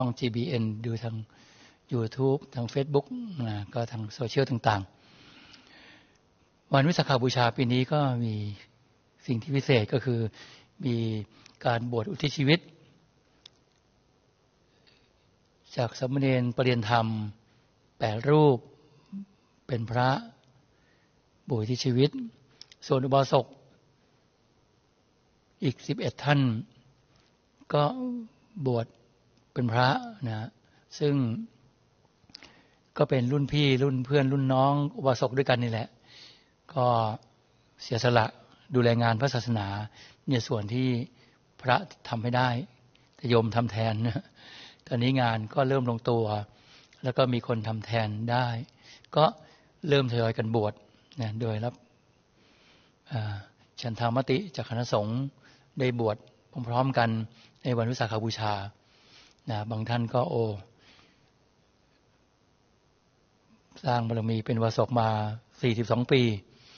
ช่อง GBN ดูทาง YouTube ทาง Facebook ก็ทางโซเชียลต่างๆวันวิสาขบูชาปีนี้ก็มีสิ่งที่พิเศษก็คือมีการบวชอุทิศชีวิตจากสามเณรประเรียนธรรม8 รูปเป็นพระบวชอุทิศชีวิตส่วนอุบาสกอีก11 ท่านก็บวชเป็นพระนะซึ่งก็เป็นรุ่นพี่รุ่นเพื่อนรุ่นน้องอุบาสกด้วยกันนี่แหละก็เสียสละดูแลงานพระศาสนาในส่วนที่พระทำไม่ได้แต่โยมทำแทนนะตอนนี้งานก็เริ่มลงตัวแล้วก็มีคนทำแทนได้ก็เริ่มทยอยกันบวชนะโดยรับฉันทามติจากคณะสงฆ์ได้บวชพร้อมๆกันในวันวิสาขบูชานะบางท่านก็สร้างบารมีเป็นอุบาสกมา42 ปี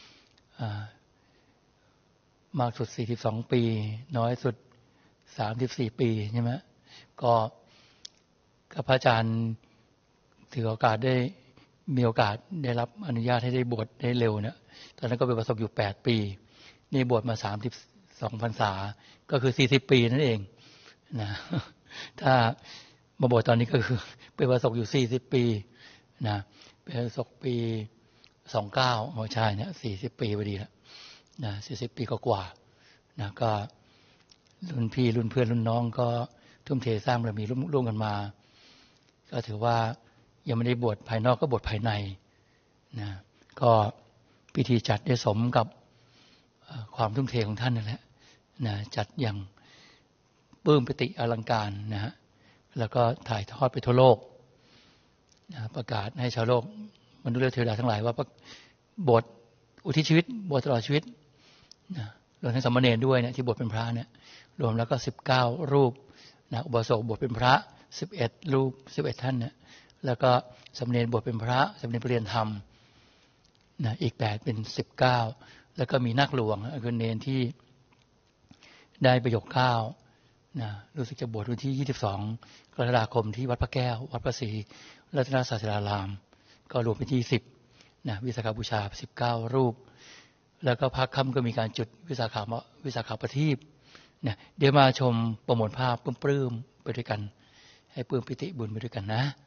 มากสุด42 ปีน้อยสุด34 ปีใช่ไหมก็พระอาจารย์ถือโอกาสได้มีโอกาสได้รับอนุญาตให้ได้บวชได้เร็วเนี่ยตอนนั้นก็เป็นอุบาสกอยู่8 ปีนี่บวชมา32 พรรษาก็คือ40 ปีนั่นเองนะถ้ามาบวชตอนนี้ก็คือเป็นอุบาสกอยู่40 ปีนะเป็นอุบาสกปี29ใช่เนี่ย40 ปีพอดีแล้วนะ40 ปีกว่านะก็รุ่นพี่รุ่นเพื่อนรุ่นน้องก็ทุ่มเทสร้างบารมีร่วมกันมาก็ถือว่ายังไม่ได้บวชภายนอกก็บวชภายในนะก็พิธีจัดได้สมกับความทุ่มเทของท่านนั่นแหละนะจัดอย่างปลื้มปิติอลังการนะฮะแล้วก็ถ่ายทอดไปทั่วโลกนะประกาศให้ชาวโลกมนุษย์และเทวดาทั้งหลายว่าบวชอุทิศชีวิตบวชตลอดชีวิตนะรวมทั้งสามเณรด้วยเนี่ยที่บวชเป็นพระเนี่ยรวมแล้วก็19 รูปนะอุบาสกบวชเป็นพระ11 รูป11 ท่านเนี่ยแล้วก็สามเณรบวชเป็นพระสามเณรประเรียนธรรมนะอีก8เป็น19แล้วก็มีนาคหลวงคือเณรที่ได้ประโยค9นะรู้สึกจะบวชวันที่22 กรกฎาคมที่วัดพระแก้ววัดพระศรีรัตนศาสดารามก็รวมเป็น20นะวิสาขบูชา19 รูปแล้วก็ภาคค่ำก็มีการจุดวิสาขประทีปเนี่ยเดี๋ยวมาชมประมวลภาพปลื้มๆไปด้วยกันให้ปลื้มปิติบุญไปด้วยกันนะ